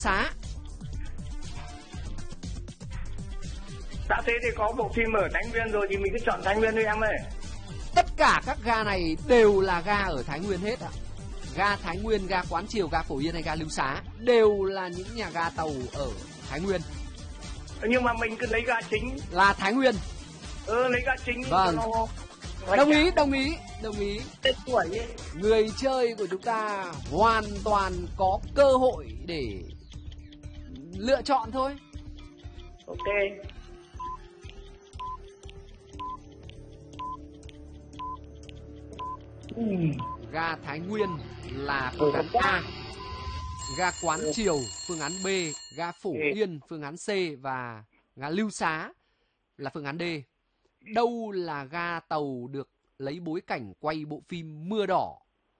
Xá. Đã thế thì có bộ phim ở Thái Nguyên rồi thì mình cứ chọn Thái Nguyên đi em ơi. Tất cả các ga này đều là ga ở Thái Nguyên hết ạ. Ga Thái Nguyên, ga Quán Chiều, ga Phổ Yên hay ga Lưu Xá đều là những nhà ga tàu ở Thái Nguyên. Nhưng mà mình cứ lấy ga chính là Thái Nguyên. Lấy ga chính. Vâng. Đồng ý. Tên tuổi ấy. Người chơi của chúng ta hoàn toàn có cơ hội để lựa chọn thôi. Ok. Ga Thái Nguyên là phương án A, ga Quán Chiều phương án B, ga Phổ Yên phương án C và ga Lưu Xá là phương án D. Đâu là ga tàu được lấy bối cảnh quay bộ phim Mưa Đỏ?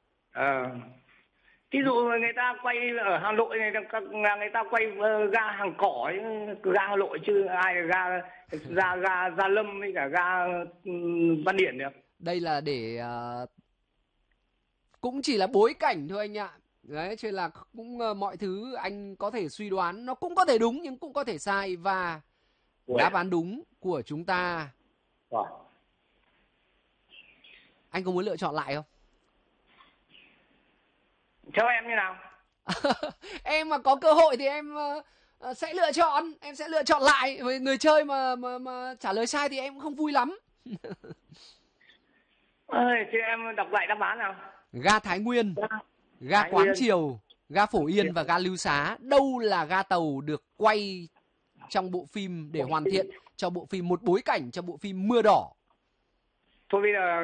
Ví dụ người ta quay ở Hà Nội này, người ta quay ga Hàng Cỏ, ga Hà Nội chứ ai là ga Gia Lâm với cả ga Văn Điển được. Đây là để cũng chỉ là bối cảnh thôi anh ạ. Đấy, cho nên là cũng mọi thứ anh có thể suy đoán, nó cũng có thể đúng nhưng cũng có thể sai. Và đáp án đúng của chúng ta, anh có muốn lựa chọn lại không? Theo em như nào? Em mà có cơ hội thì em sẽ lựa chọn, em sẽ lựa chọn lại. Với người chơi mà trả lời sai thì em cũng không vui lắm. Thì em đọc lại đáp án nào. Ga Thái Nguyên, ga Quán Chiều, ga Phổ Yên và ga Lưu Xá đâu là ga tàu được quay trong bộ phim để hoàn thiện cho bộ phim, một bối cảnh cho bộ phim Mưa Đỏ? Thôi bây giờ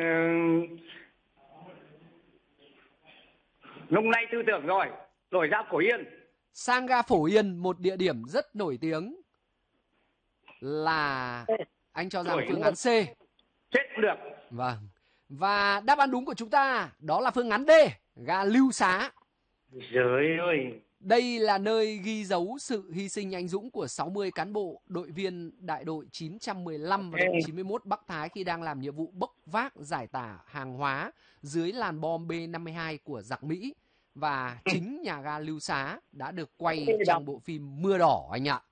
lúc nay tư tưởng rồi, đổi ra Phổ Yên. Sang ga Phổ Yên, một địa điểm rất nổi tiếng, là anh cho rằng phương án C. Chết cũng được. Vâng. Và đáp án đúng của chúng ta đó là phương án D, ga Lưu Xá. Trời ơi. Đây là nơi ghi dấu sự hy sinh anh dũng của 60 cán bộ đội viên đại đội 915 và đội 91 Bắc Thái khi đang làm nhiệm vụ bốc vác giải tả hàng hóa dưới làn bom B-52 của giặc Mỹ. Và chính nhà ga Lưu Xá đã được quay trong bộ phim Mưa Đỏ anh ạ.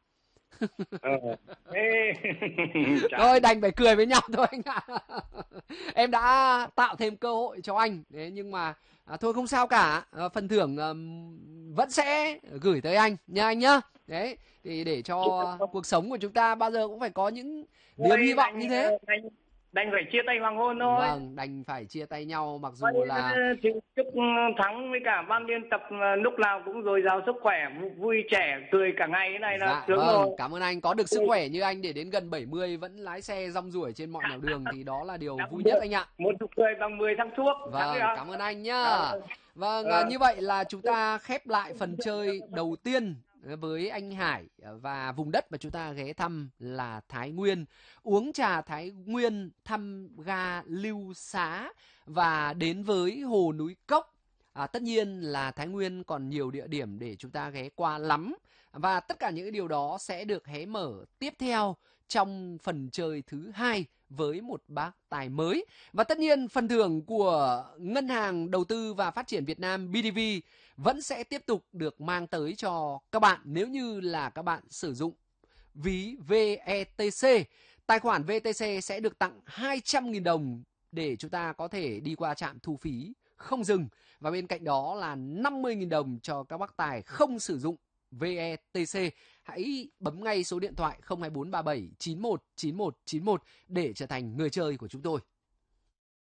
Thôi đành phải cười với nhau thôi anh ạ. Em đã tạo thêm cơ hội cho anh. Thế nhưng mà thôi không sao cả. Phần thưởng vẫn sẽ gửi tới anh nha anh nhá. Đấy, thì để cho cuộc sống của chúng ta bao giờ cũng phải có những niềm hy vọng như thế. Đành phải chia tay hoàng hôn thôi. Vâng, đành phải chia tay nhau mặc dù là chúc Thắng với cả ban biên tập lúc nào cũng dồi dào sức khỏe, vui trẻ, cười cả ngày. Thế này là sướng rồi. Cảm ơn anh. Có được sức khỏe như anh để đến gần 70 vẫn lái xe rong ruổi trên mọi nẻo đường thì đó là điều vui nhất anh ạ. Một nụ cười bằng 10 tháng thuốc. Vâng, cảm ơn anh nhá. Vâng, như vậy là chúng ta khép lại phần chơi đầu tiên với anh Hải, và vùng đất mà chúng ta ghé thăm là Thái Nguyên, uống trà Thái Nguyên, thăm ga Lưu Xá và đến với hồ núi Cốc. Tất nhiên là Thái Nguyên còn nhiều địa điểm để chúng ta ghé qua lắm, và tất cả những điều đó sẽ được hé mở tiếp theo trong phần chơi thứ 2 với một bác tài mới. Và tất nhiên phần thưởng của Ngân hàng Đầu tư và Phát triển Việt Nam BIDV vẫn sẽ tiếp tục được mang tới cho các bạn nếu như là các bạn sử dụng ví VETC. Tài khoản VTC sẽ được tặng 200.000 đồng để chúng ta có thể đi qua trạm thu phí không dừng. Và bên cạnh đó là 50.000 đồng cho các bác tài không sử dụng VETC. Hãy bấm ngay số điện thoại 02437 91 91 91 để trở thành người chơi của chúng tôi.